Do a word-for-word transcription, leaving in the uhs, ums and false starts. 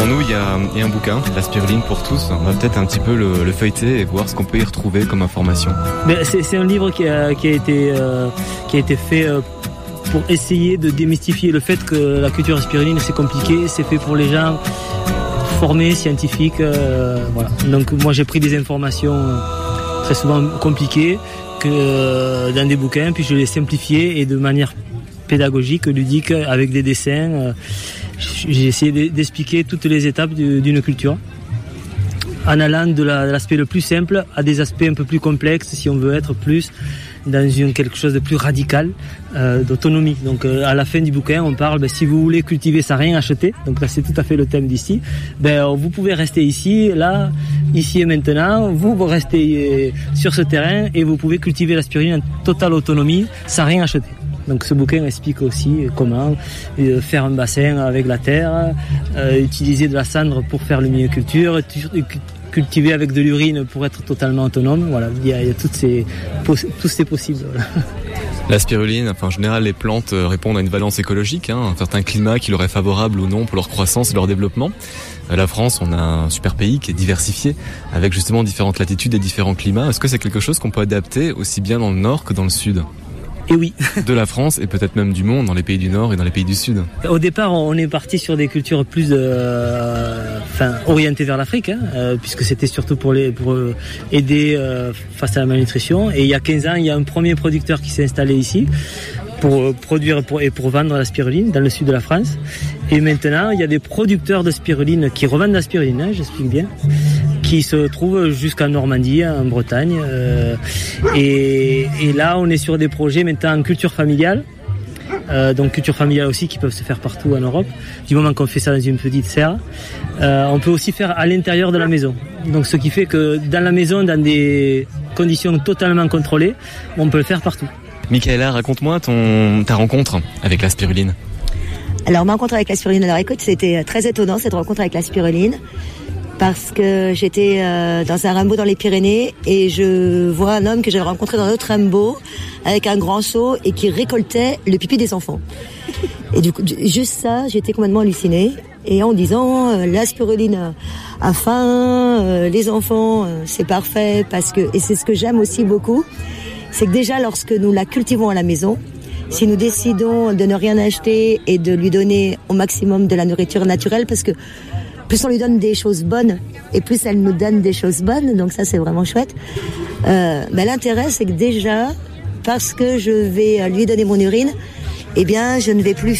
Devant nous, il y a, il y a un bouquin, La spiruline pour tous. On va peut-être un petit peu le, le feuilleter et voir ce qu'on peut y retrouver comme information. Mais c'est, c'est un livre qui a, qui a été, euh, qui a été fait euh, pour essayer de démystifier le fait que la culture spiruline c'est compliqué, c'est fait pour les gens formés, scientifiques. Euh, voilà. Donc moi j'ai pris des informations très souvent compliquées que, euh, dans des bouquins, puis je les simplifié et de manière pédagogique, ludique, avec des dessins. Euh, j'ai essayé d'expliquer toutes les étapes d'une culture, en allant de, la, de l'aspect le plus simple à des aspects un peu plus complexes, si on veut être plus dans une, quelque chose de plus radical, euh, d'autonomie. Donc euh, à la fin du bouquin, on parle, ben, si vous voulez cultiver sans rien acheter, donc là c'est tout à fait le thème d'ici, ben, vous pouvez rester ici, là, ici et maintenant, vous, vous restez euh, sur ce terrain et vous pouvez cultiver la spiruline en totale autonomie sans rien acheter. Donc ce bouquin explique aussi comment euh, faire un bassin avec la terre, euh, utiliser de la cendre pour faire le milieu culture, cultiver avec de l'urine pour être totalement autonome. Voilà, il y a, il y a toutes ces, tous ces possibles. Voilà. La spiruline, enfin en général les plantes répondent à une valence écologique, hein, un certain climat qui leur est favorable ou non pour leur croissance et leur développement. La France, on a un super pays qui est diversifié, avec justement différentes latitudes et différents climats. Est-ce que c'est quelque chose qu'on peut adapter aussi bien dans le nord que dans le sud ? Et oui. De la France et peut-être même du monde, dans les pays du Nord et dans les pays du Sud. Au départ, on est parti sur des cultures plus euh, enfin, orientées vers l'Afrique, hein, euh, puisque c'était surtout pour, les, pour euh, aider euh, face à la malnutrition. Et il y a quinze ans, il y a un premier producteur qui s'est installé ici pour produire pour, et pour vendre la spiruline dans le sud de la France. Et maintenant, il y a des producteurs de spiruline qui revendent la spiruline, hein, j'explique bien, qui se trouvent jusqu'en Normandie, en Bretagne. Euh, et, et là, on est sur des projets maintenant en culture familiale. Euh, donc culture familiale aussi qui peuvent se faire partout en Europe. Du moment qu'on fait ça dans une petite serre, euh, on peut aussi faire à l'intérieur de la maison. Donc ce qui fait que dans la maison, dans des conditions totalement contrôlées, on peut le faire partout. Michaela, raconte-moi ton, ta rencontre avec la spiruline. Alors ma rencontre avec la spiruline, alors écoute, c'était très étonnant cette rencontre avec la spiruline. Parce que j'étais euh, dans un rameau dans les Pyrénées et je vois un homme que j'avais rencontré dans un autre rameau avec un grand seau et qui récoltait le pipi des enfants. Et du coup, juste ça, j'étais complètement hallucinée. Et en disant, euh, la spiruline a faim, euh, les enfants, euh, c'est parfait. Parce que, et c'est ce que j'aime aussi beaucoup, c'est que déjà lorsque nous la cultivons à la maison, si nous décidons de ne rien acheter et de lui donner au maximum de la nourriture naturelle, parce que plus on lui donne des choses bonnes et plus elle nous donne des choses bonnes, donc ça c'est vraiment chouette. Euh, ben l'intérêt c'est que déjà, parce que je vais lui donner mon urine, eh bien je ne vais plus